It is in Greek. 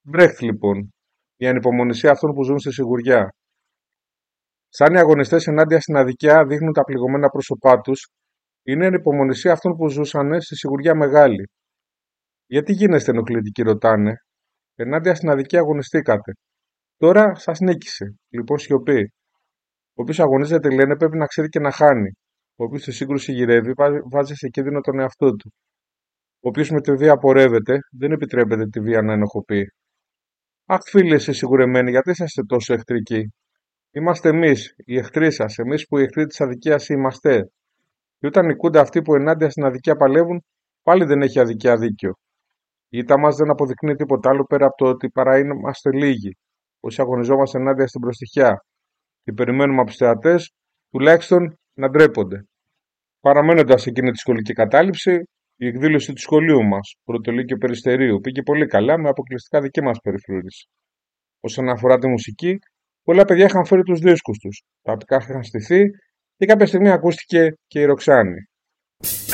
Μπρέχτ λοιπόν, η ανυπομονησία αυτών που ζουν στη σιγουριά. Σαν οι αγωνιστές ενάντια στην αδικιά δείχνουν τα πληγωμένα πρόσωπά τους, είναι η ανυπομονησία αυτών που ζούσαν στη σιγουριά μεγάλη. Γιατί γίνεστε ενοχλητικοί, ρωτάνε. Ενάντια στην αδικία αγωνιστήκατε. Τώρα σας νίκησε. Λοιπόν, σιωπή. Ο οποίος αγωνίζεται, λένε, πρέπει να ξέρει και να χάνει. Ο οποίος στη σύγκρουση γυρεύει, βάζει σε κίνδυνο τον εαυτό του. Ο οποίος με τη βία πορεύεται, δεν επιτρέπεται τη βία να ενοχοποιεί. Αχ, φίλοι, εσείς σιγουρεμένοι, γιατί είσαστε τόσο εχθρικοί? Είμαστε εμείς, οι εχθροί σας, εμείς που οι εχθροί της αδικίας είμαστε. Και όταν νικούνται αυτοί που ενάντια στην αδικία παλεύουν, πάλι δεν έχει αδικία δίκιο. Η ήττα μας δεν αποδεικνύει τίποτα άλλο πέρα από το ότι παρά είμαστε λίγοι, όσοι αγωνιζόμαστε ενάντια στην προστιχιά, και περιμένουμε από τους θεατές τουλάχιστον να ντρέπονται. Παραμένοντας εκείνη τη σχολική κατάληψη, η εκδήλωση του σχολείου μας, Πρωτολύκειο Περιστερίου, πήγε πολύ καλά με αποκλειστικά δική μας περιφρούρηση. Όσον αφορά τη μουσική, πολλά παιδιά είχαν φέρει τους δίσκους τους, τα οποία είχαν στηθεί και κάποια στιγμή ακούστηκε και η Ροξάνη.